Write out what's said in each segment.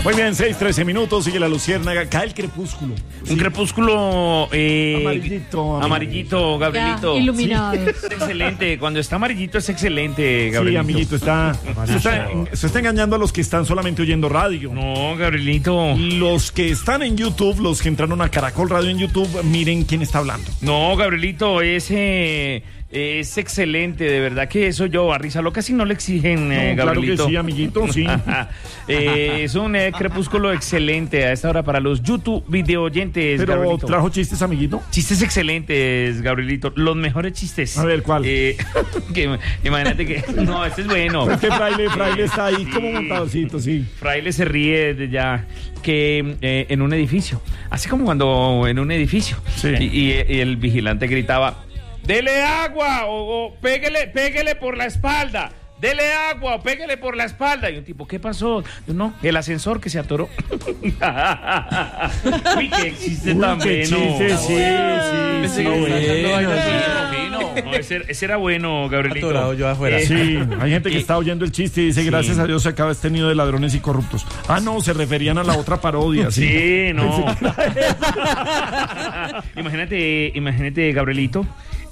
Muy bien, 6:13 minutos, sigue la luciérnaga, cae el crepúsculo. Un crepúsculo amarillito, Gabrielito. Ya, iluminado. Es excelente, cuando está amarillito es excelente, Gabrielito. Sí, amiguito, se está engañando a los que están solamente oyendo radio. No, Gabrielito. Los que están en YouTube, los que entraron a Caracol Radio en YouTube, miren quién está hablando. No, Gabrielito, ese es excelente, de verdad que eso yo a Risa Loca si no le exigen, Claro que Gabrielito. sí, amiguito, sí. Es un crepúsculo excelente a esta hora para los YouTube video oyentes, Pero Gabrielito. trajo chistes, amiguito. Chistes excelentes, Gabrielito. Los mejores chistes. A ver, ¿cuál? Imagínate que... No, este es bueno. Es que Fraile está ahí como montadocito, sí. Fraile se ríe de ya que en un edificio. Así como cuando en un edificio. Sí. Y el vigilante gritaba, dele agua o pégale por la espalda. Dele agua o pégale por la espalda. Y un tipo, ¿qué pasó? No, el ascensor que se atoró. Uy, qué chiste tan qué bueno. chiste, sí. No, ese era bueno, Gabrielito. Atorado yo afuera. Sí, hay gente que está oyendo el chiste y dice, gracias a Dios se acaba este nido de ladrones y corruptos. Ah, no, se referían a la otra parodia. Sí, no. Imagínate, Gabrielito,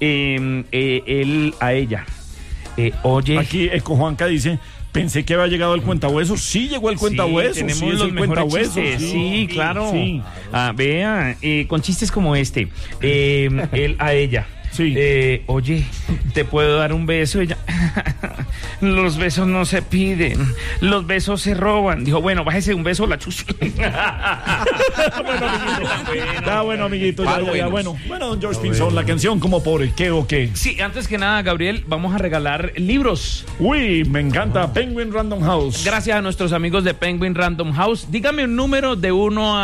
él a ella. Oye. Aquí Eco Juanca dice, pensé que había llegado el cuentahueso. Sí, llegó el cuentahueso. Tenemos sí, es los el mejores cuentahueso. chistes. Sí, claro. Sí. Vea, con chistes como este. Él a ella. Sí. Oye, ¿te puedo dar un beso? Ella, los besos no se piden, los besos se roban. Dijo, bueno, bájese un beso, la chus. Bueno, amiguito, ya. Bueno, don George Pinzón, la canción como por qué o qué. Sí, antes que nada, Gabriel, vamos a regalar libros. Uy, me encanta Penguin Random House. Gracias a nuestros amigos de Penguin Random House. Dígame un número de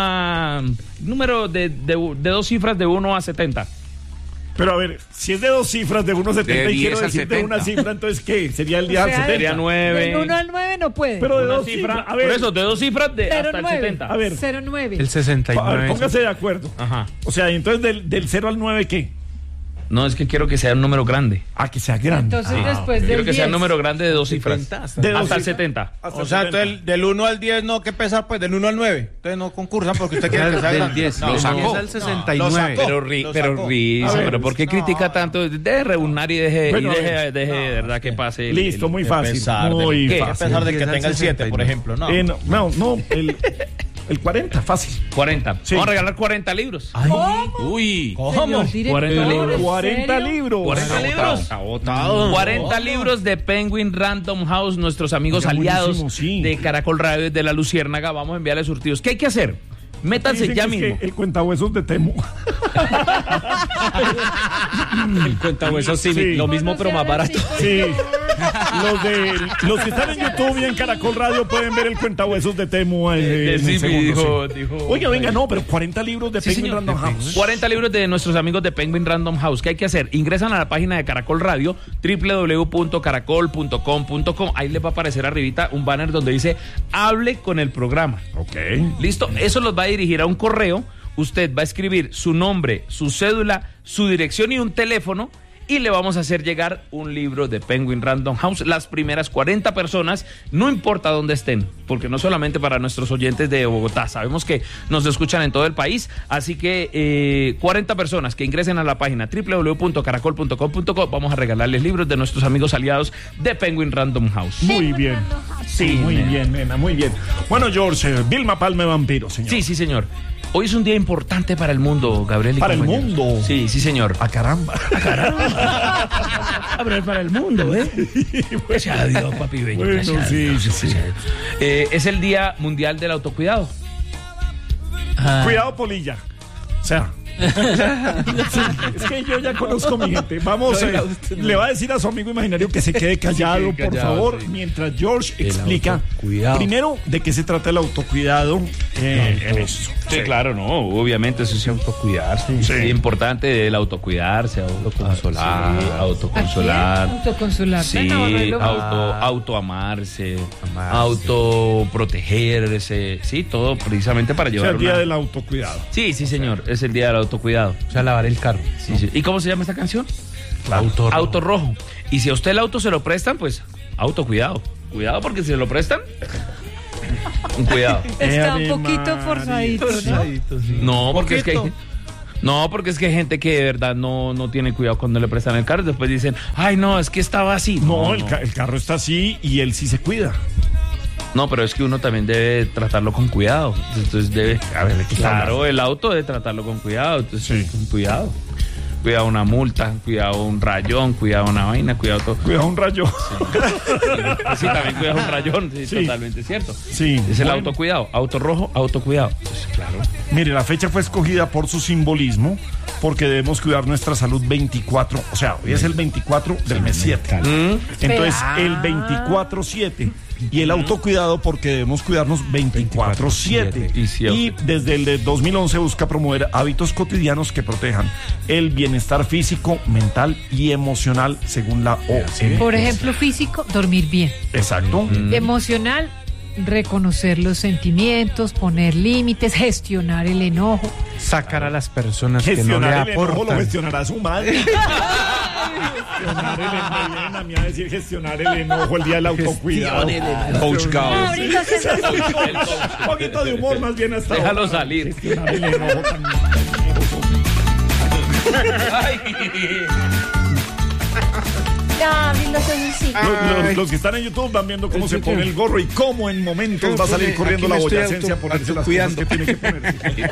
2 cifras de 1 a 70. Pero a ver, si es de 2 cifras de 1.70 y quiero decir de una cifra, entonces ¿qué? ¿Sería el día al 70? Sería 9. Del 1 al 9 no puede. Pero de Una 2 cifra, cifras, a ver. por eso, de 2 cifras de hasta 09. el 70. A ver. 09. El 69. A ver, póngase de acuerdo. Ajá. O sea, entonces del 0 al 9, ¿qué? No, es que quiero que sea un número grande. Que sea grande. Entonces después del Quiero que sea un 10. número grande de 2 cifras. De Hasta 2 el cifras. 70. Hasta O sea, 70. entonces del 1 al 10 no, ¿qué pesar? Pues del 1 al 9. Entonces no concursan porque usted quiere que sea Del grande. 10, No, lo sacó. al 69. Pero Risa, A ver, pero ¿por qué critica tanto? Deje reunir y deje Bueno, de verdad que pase. Listo, muy fácil. Pesar Muy ¿Qué? A fácil. pesar de que Empieza tenga el el 7, por 69. ejemplo. No. El 40, fácil. 40. Sí. Vamos a regalar 40 libros. Uy. ¿Cómo? Señor 40 director, libros. ¿en 40 serio? libros. 40 libros. Agotado. 40 libros de Penguin Random House, nuestros amigos Oiga, aliados buenísimo, sí. de Caracol Radio de la Luciérnaga. Vamos a enviarles surtidos. ¿Qué hay que hacer? Métanse Dicen ya que es mismo. que el cuentahuesos de Temo. El cuentahuesos sí, Sí. lo mismo pero más barato. Sí. Los que están en YouTube y en Caracol Radio pueden ver el cuentahuesos de Temo. En el Sí, segundo, dijo. Oiga, venga, no, pero 40 libros de Sí, Penguin señor. Random House. 40 libros de nuestros amigos de Penguin Random House. ¿Qué hay que hacer? Ingresan a la página de Caracol Radio, www.caracol.com.co. Ahí les va a aparecer arribita un banner donde dice hable con el programa. Ok. ¿Listo? Eso los va a dirigir a un correo. Usted va a escribir su nombre, su cédula, su dirección y un teléfono. Y le vamos a hacer llegar un libro de Penguin Random House. Las primeras 40 personas, no importa dónde estén, porque no solamente para nuestros oyentes de Bogotá, sabemos que nos escuchan en todo el país, así que 40 personas que ingresen a la página www.caracol.com.co, vamos a regalarles libros de nuestros amigos aliados de Penguin Random House. Muy bien. Sí, Muy bien, nena, muy bien. Bueno, George, Vilma Palme Vampiro, señor. Sí, señor. Hoy es un día importante para el mundo, Gabriel. y Para el compañeros. mundo. Sí, señor. ¡A caramba! Pero para el mundo, ¿eh? Gracias a Dios, papi bello. Bueno, Gracias a sí, Dios, sí, sí. gracias a Dios. Es el Día Mundial del Autocuidado. Cuidado, polilla. O sea. Sí, es que yo ya conozco a mi gente. Vamos, le va a decir a su amigo imaginario que se quede callado, por favor, mientro George explica autocuidado. primero de qué se trata el autocuidado en esto. Sí, claro, no, obviamente eso es autocuidarse. Sí. Es importante el autocuidarse, autoconsolar, autoconsolar. ¿A qué? Autoconsolar. Sí, Venga, arreglo. autoamarse, autoprotegerse, sí, todo precisamente para O sea, llevar el día una... del autocuidado. Sí, señor, es el día del autocuidado. O sea, lavar el carro. Sí, sí. ¿Y cómo se llama esta canción? Auto. Auto rojo. Y si a usted el auto se lo prestan, pues autocuidado. Cuidado porque si se lo prestan, Un cuidado. Está un poquito forzadito, ¿no? No, porque es que hay gente que de verdad no tiene cuidado cuando le prestan el carro. Después dicen, ay, no, es que estaba así. No, el carro está así y él sí se cuida. No, pero es que uno también debe tratarlo con cuidado. Entonces debe... A ver, ¿de qué está Claro, hablando? el auto debe tratarlo con cuidado. Entonces, Sí. con cuidado. Cuidado una multa, cuidado un rayón, cuidado una vaina, cuidado todo. Cuidado un rayo. Sí, también cuidado un rayón, sí, Sí. totalmente cierto. Sí. Es el Bueno. autocuidado. Auto rojo, autocuidado. Pues, claro. Mire, la fecha fue escogida por su simbolismo, porque debemos cuidar nuestra salud 24, o sea, hoy es el 24 del mes 7. Entonces, el 24/7. Y el autocuidado porque debemos cuidarnos 24/7. Y sí, Y desde el de 2011 busca promover hábitos cotidianos que protejan el bienestar físico, mental y emocional según la OMS. Por ejemplo, físico, dormir bien. Exacto. Emocional, reconocer los sentimientos, poner límites, gestionar el enojo. Sacar a las personas que no le Gestionar el enojo lo aportan. gestionará su madre. Gestionar el enojo. Elena me iba a decir gestionar el enojo el día del autocuidado. Coach Gao. Ahorita se Un poquito de humor más bien hasta Déjalo ahora. salir. Gestionar el enojo tan... Ya, vi los ojos. Los que están en YouTube van viendo cómo se pone el gorro y cómo en momentos va a salir corriendo la boyacencia a ponerse las cosas que tiene que ponerse.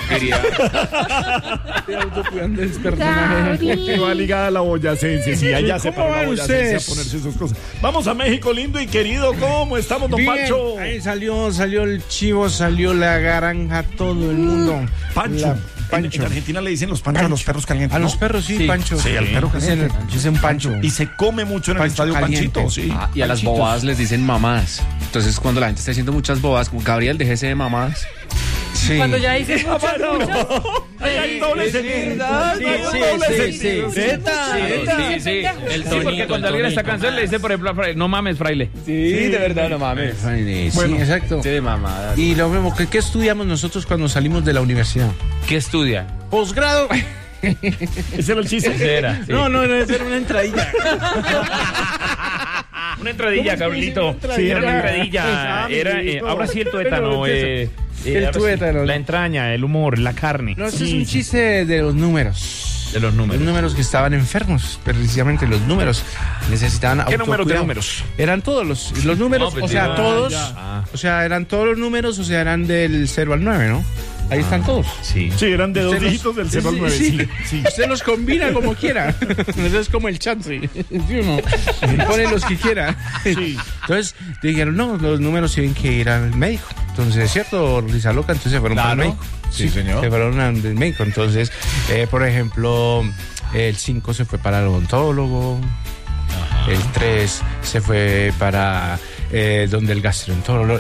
Que va ligada a la boyacencia. Sí, allá se ¿Cómo para la van boyacencia a ustedes? ponerse sus cosas. Vamos a México, lindo y querido. ¿Cómo estamos, don Bien, Pancho? ahí salió el chivo, salió la granja, todo el mundo. Pancho. Pancho. En Argentina le dicen los panchos a los perros calientes. A ¿no? los perros, sí, Pancho. Sí, al perro caliente. Es un Pancho. Y se come mucho en el Pancho estadio caliente. Panchito, sí. Y a las bobadas les dicen mamadas. Entonces, cuando la gente está haciendo muchas bobadas, como Gabriel, déjese de mamadas. Sí. Cuando ya dices mucho, Ahí hay doble sentido. Ahí hay Sí, doble sí, sentido. sí. Sí. El Sí, porque cuando alguien esta canción le dice, por ejemplo, a Fraile, no mames, Fraile. Sí, de verdad, no mames. Sí, Bueno. exacto. Sí, de mamadas. Y lo mismo, ¿qué estudiamos nosotros cuando salimos de la universidad? ¿Qué estudia? Posgrado. Ese era el chiste. Ese era. sí. No, esa era una entradilla. Una entradilla, Gabrielito. Sí, era una entradilla. Era, ahora sí el tuétano. El ahora sí, tuétano. La entraña, el humor, la carne. No, esto es un chiste de los números. De los Los números. números que estaban enfermos, precisamente los números necesitaban ¿Qué números de autocuidado. números? Eran todos los números, No, pues o sea, ya, todos, ya. o sea, eran todos los números, o sea, eran del 0 al 9, ¿no? Ahí están todos. Sí. Sí, eran de dos Usted los- dígitos del 0 al 9. Sí. Sí. Usted los combina como quiera. Eso es como el chance. ¿Sí o no? Y pone los que quiera. Sí. Entonces dijeron, no, los números tienen que ir al médico. Entonces, ¿es cierto, Risa Loca? Entonces se fueron para el médico. Sí, señor. Se fueron al médico. Entonces, por ejemplo, el 5 se fue para el odontólogo. El 3 se fue para donde el gastroenterólogo.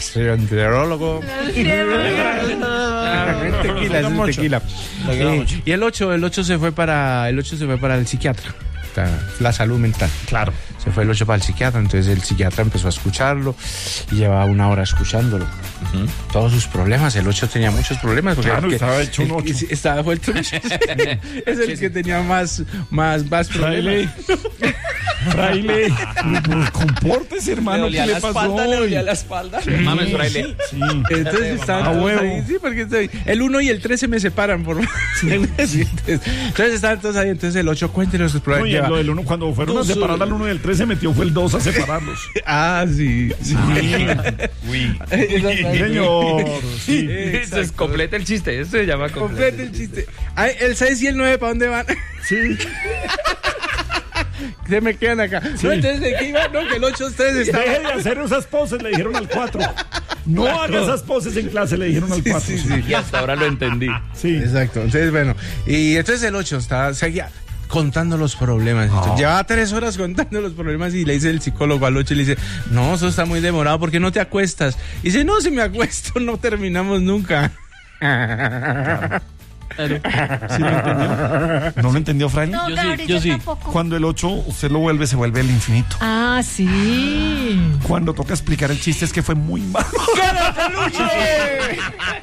Tequila, es un tequila. Y el 8 se fue para el psiquiatra. La salud mental. Claro. Se fue el 8 para el psiquiatra, entonces el psiquiatra empezó a escucharlo y llevaba una hora escuchándolo. Todos sus problemas, el 8 tenía muchos problemas. Porque Claro, estaba hecho un el- 8. Estaba vuelto un 8. Es el que tenía más Fraile. problemas. Fraile. Pues, compórtese, hermano. ¿Qué le pasó hoy? la espalda. Mames, Fraile. Sí. Entonces estaban A todos huevo. ahí, sí, porque el 1 y el 3 se me separan por entonces estaban todos ahí, entonces el 8 cuéntenos sus No, problemas. y Lleva- lo del 1, cuando fueron a Dos, separar al 1 y el 3, se metió fue el 2 a separarlos. Ah, sí. Señor. Sí. Eso es, completa el chiste. Eso se llama completa. Complete el chiste. Ay, el 6 y el 9, ¿para dónde van? Sí. Se me quedan acá. No, entonces, ¿de qué iba? No, que el 8 ustedes estaban. Deje de hacer esas poses, le dijeron al 4. No haga esas poses en clase, le dijeron al 4. Sí. Y hasta ahora lo entendí. Exacto. Entonces, bueno. Y entonces el 8 seguía contando los problemas. Entonces, llevaba 3 horas contando los problemas y le dice el psicólogo al 8 y le dice, no, eso está muy demorado, ¿por qué no te acuestas? Y dice, no, si me acuesto no terminamos nunca. ¿Sí lo entendió? ¿No lo entendió, Fraile? No, Gabriel, yo tampoco. Cuando el 8 usted lo vuelve, se vuelve el infinito. Ah, sí. Cuando toca explicar el chiste es que fue muy malo.